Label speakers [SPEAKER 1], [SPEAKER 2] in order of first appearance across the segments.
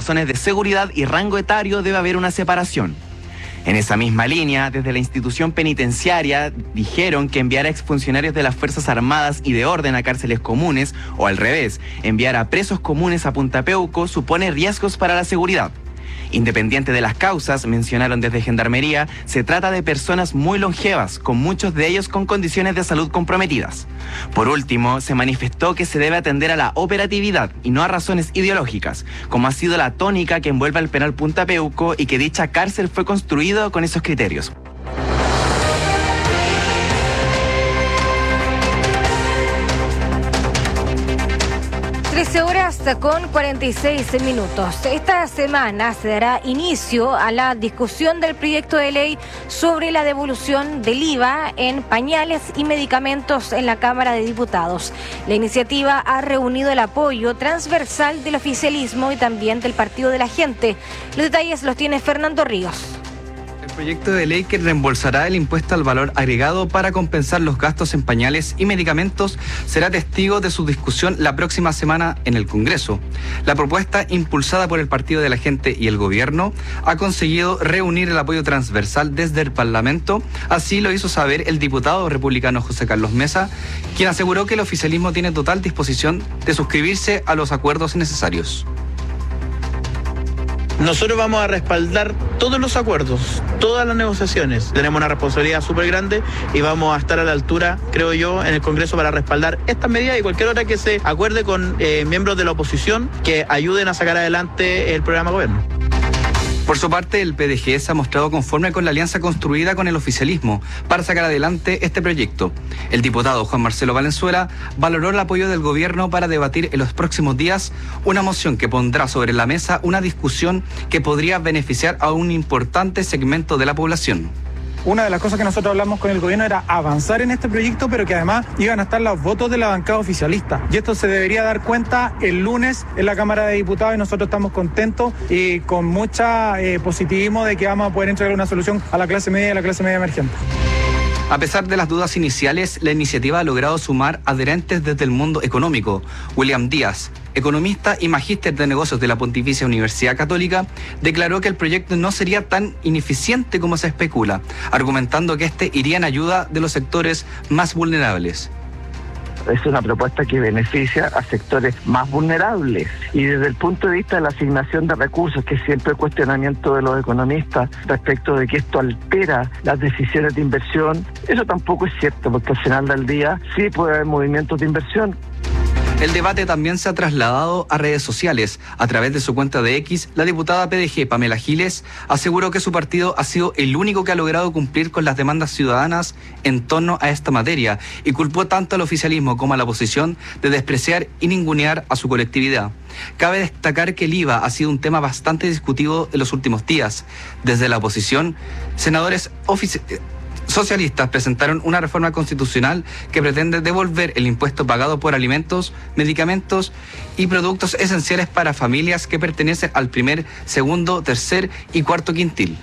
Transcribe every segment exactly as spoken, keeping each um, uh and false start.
[SPEAKER 1] razones de seguridad y rango etario debe haber una separación. En esa misma línea, desde la institución penitenciaria dijeron que enviar a exfuncionarios de las Fuerzas Armadas y de Orden a cárceles comunes, o al revés, enviar a presos comunes a Punta Peuco supone riesgos para la seguridad. Independiente de las causas, mencionaron desde Gendarmería, se trata de personas muy longevas, con muchos de ellos con condiciones de salud comprometidas. Por último, se manifestó que se debe atender a la operatividad y no a razones ideológicas, como ha sido la tónica que envuelve al penal Punta Peuco y que dicha cárcel fue construido con esos criterios.
[SPEAKER 2] trece horas con cuarenta y seis minutos. Esta semana se dará inicio a la discusión del proyecto de ley sobre la devolución del I V A en pañales y medicamentos en la Cámara de Diputados. La iniciativa ha reunido el apoyo transversal del oficialismo y también del Partido de la Gente. Los detalles los tiene Fernando Ríos.
[SPEAKER 3] El proyecto de ley que reembolsará el impuesto al valor agregado para compensar los gastos en pañales y medicamentos será testigo de su discusión la próxima semana en el Congreso. La propuesta, impulsada por el Partido de la Gente y el Gobierno, ha conseguido reunir el apoyo transversal desde el Parlamento. Así lo hizo saber el diputado republicano José Carlos Mesa, quien aseguró que el oficialismo tiene total disposición de suscribirse a los acuerdos necesarios.
[SPEAKER 4] Nosotros vamos a respaldar todos los acuerdos, todas las negociaciones. Tenemos una responsabilidad súper grande y vamos a estar a la altura, creo yo, en el Congreso para respaldar estas medidas y cualquier otra que se acuerde con eh, miembros de la oposición que ayuden a sacar adelante el programa de gobierno.
[SPEAKER 3] Por su parte, el P D G se ha mostrado conforme con la alianza construida con el oficialismo para sacar adelante este proyecto. El diputado Juan Marcelo Valenzuela valoró el apoyo del gobierno para debatir en los próximos días una moción que pondrá sobre la mesa una discusión que podría beneficiar a un importante segmento de la población.
[SPEAKER 5] Una de las cosas que nosotros hablamos con el gobierno era avanzar en este proyecto, pero que además iban a estar los votos de la bancada oficialista. Y esto se debería dar cuenta el lunes en la Cámara de Diputados y nosotros estamos contentos y con mucha eh, positivismo de que vamos a poder entregar una solución a la clase media y a la clase media emergente.
[SPEAKER 3] A pesar de las dudas iniciales, la iniciativa ha logrado sumar adherentes desde el mundo económico. William Díaz, economista y magíster de negocios de la Pontificia Universidad Católica, declaró que el proyecto no sería tan ineficiente como se especula, argumentando que este iría en ayuda de los sectores más vulnerables.
[SPEAKER 6] Es una propuesta que beneficia a sectores más vulnerables y desde el punto de vista de la asignación de recursos, que es siempre el cuestionamiento de los economistas respecto de que esto altera las decisiones de inversión, eso tampoco es cierto, porque al final del día sí puede haber movimientos de inversión.
[SPEAKER 3] El debate también se ha trasladado a redes sociales. A través de su cuenta de X, la diputada P D G, Pamela Giles, aseguró que su partido ha sido el único que ha logrado cumplir con las demandas ciudadanas en torno a esta materia y culpó tanto al oficialismo como a la oposición de despreciar y ningunear a su colectividad. Cabe destacar que el I V A ha sido un tema bastante discutido en los últimos días. Desde la oposición, senadores oficiales socialistas presentaron una reforma constitucional que pretende devolver el impuesto pagado por alimentos, medicamentos y productos esenciales para familias que pertenecen al primer, segundo, tercer y cuarto quintil.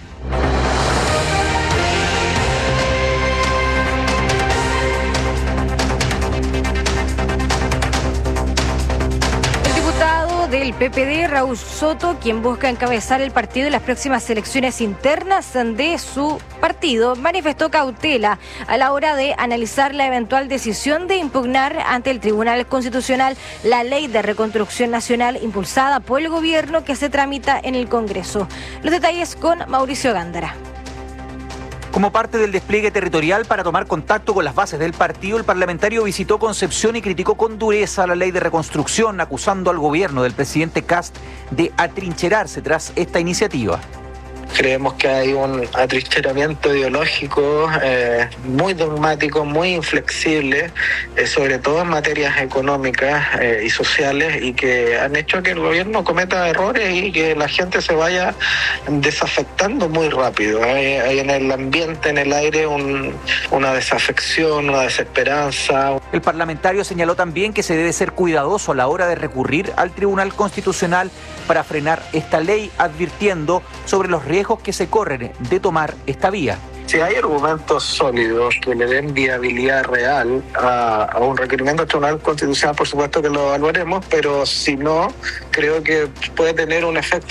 [SPEAKER 2] Del P P D, Raúl Soto, quien busca encabezar el partido en las próximas elecciones internas de su partido, manifestó cautela a la hora de analizar la eventual decisión de impugnar ante el Tribunal Constitucional la Ley de Reconstrucción Nacional impulsada por el gobierno que se tramita en el Congreso. Los detalles con Mauricio Gándara.
[SPEAKER 7] Como parte del despliegue territorial para tomar contacto con las bases del partido, el parlamentario visitó Concepción y criticó con dureza la ley de reconstrucción, acusando al gobierno del presidente Kast de atrincherarse tras esta iniciativa.
[SPEAKER 8] Creemos que hay un atrincheramiento ideológico eh, muy dogmático, muy inflexible, eh, sobre todo en materias económicas eh, y sociales, y que han hecho que el gobierno cometa errores y que la gente se vaya desafectando muy rápido. Hay, hay en el ambiente, en el aire, un, una desafección, una desesperanza.
[SPEAKER 7] El parlamentario señaló también que se debe ser cuidadoso a la hora de recurrir al Tribunal Constitucional para frenar esta ley, advirtiendo sobre los riesgos que se corren de tomar esta vía.
[SPEAKER 8] Si hay argumentos sólidos que le den viabilidad real a, a un requerimiento del Tribunal Constitucional, por supuesto que lo evaluaremos, pero si no, creo que puede tener un efecto